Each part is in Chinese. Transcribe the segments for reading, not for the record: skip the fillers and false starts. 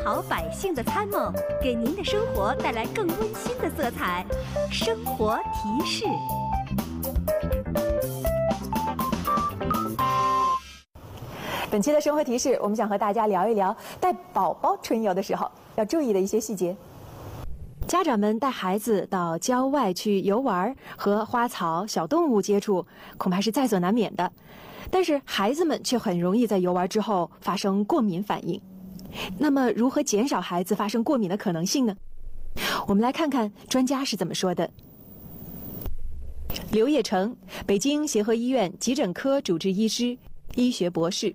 好百姓的参谋，给您的生活带来更温馨的色彩。生活提示。 本期的生活提示，我们想和大家聊一聊带宝宝春游的时候要注意的一些细节。家长们带孩子到郊外去游玩，和花草、小动物接触，恐怕是在所难免的。但是孩子们却很容易在游玩之后发生过敏反应。那么，如何减少孩子发生过敏的可能性呢？我们来看看专家是怎么说的。刘业成，北京协和医院急诊科主治医师、医学博士。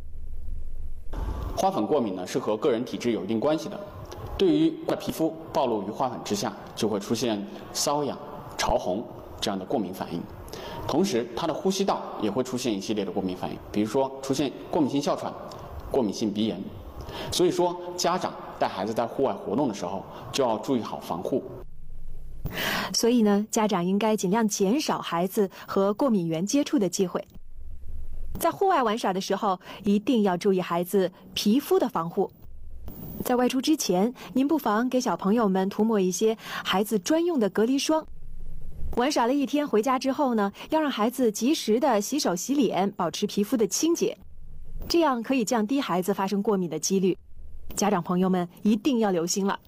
花粉过敏呢是和个人体质有一定关系的。对于皮肤暴露于花粉之下，就会出现瘙痒、潮红这样的过敏反应。同时，他的呼吸道也会出现一系列的过敏反应，比如说出现过敏性哮喘、过敏性鼻炎。所以说，家长带孩子在户外活动的时候，就要注意好防护。 所以呢，家长应该尽量减少孩子和过敏源接触的机会。在户外玩耍的时候，一定要注意孩子皮肤的防护。在外出之前，您不妨给小朋友们涂抹一些孩子专用的隔离霜。玩耍了一天回家之后呢，要让孩子及时的洗手洗脸，保持皮肤的清洁，这样可以降低孩子发生过敏的几率。家长朋友们一定要留心了。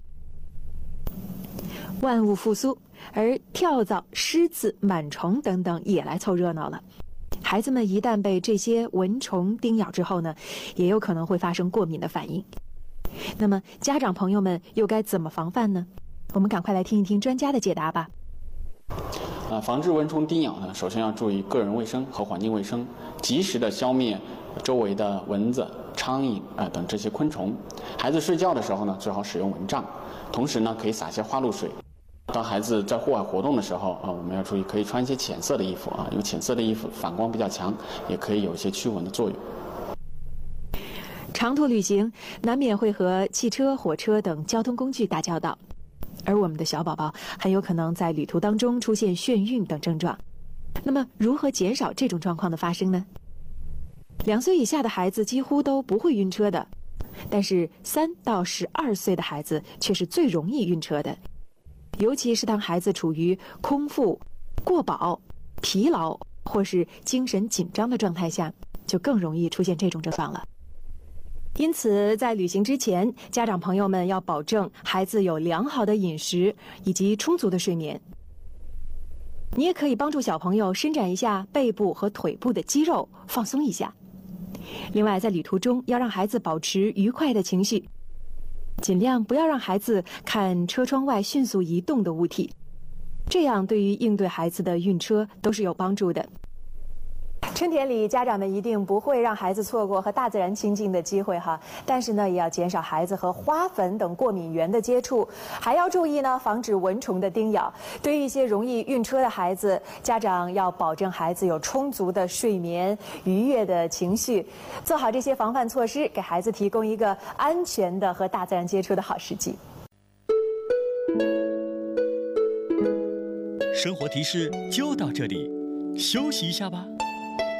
万物复苏，而跳蚤、虱子、螨虫等等也来凑热闹了。孩子们一旦被这些蚊虫叮咬之后呢，也有可能会发生过敏的反应。那么家长朋友们又该怎么防范呢？我们赶快来听一听专家的解答吧。 防治蚊虫叮咬呢，首先要注意个人卫生和环境卫生，及时的消灭周围的蚊子、苍蝇等这些昆虫。孩子睡觉的时候呢，最好使用蚊帐，同时呢可以洒些花露水。当孩子在户外活动的时候我们要注意可以穿一些浅色的衣服因为浅色的衣服反光比较强，也可以有一些驱蚊的作用。 长途旅行难免会和汽车、火车等交通工具打交道，而我们的小宝宝很有可能在旅途当中出现眩晕等症状。那么，如何减少这种状况的发生呢？2岁以下的孩子几乎都不会晕车的，但是3到12岁的孩子却是最容易晕车的。尤其是当孩子处于空腹、过饱、疲劳或是精神紧张的状态下，就更容易出现这种症状了。因此，在旅行之前，家长朋友们要保证孩子有良好的饮食以及充足的睡眠。你也可以帮助小朋友伸展一下背部和腿部的肌肉，放松一下。另外，在旅途中要让孩子保持愉快的情绪，尽量不要让孩子看车窗外迅速移动的物体，这样对于应对孩子的晕车都是有帮助的。春天里，家长们一定不会让孩子错过和大自然亲近的机会哈，但是呢，也要减少孩子和花粉等过敏源的接触，还要注意呢，防止蚊虫的叮咬。对于一些容易晕车的孩子，家长要保证孩子有充足的睡眠、愉悦的情绪，做好这些防范措施，给孩子提供一个安全的和大自然接触的好时机。 生活提示就到这里，休息一下吧。